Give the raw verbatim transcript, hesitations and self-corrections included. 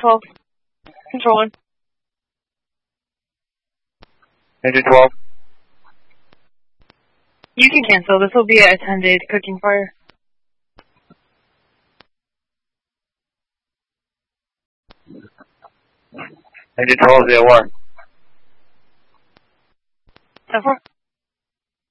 twelve. Control one. Engine twelve. You can cancel. This will be a attended cooking fire. Engine twelve, zero one. ten four.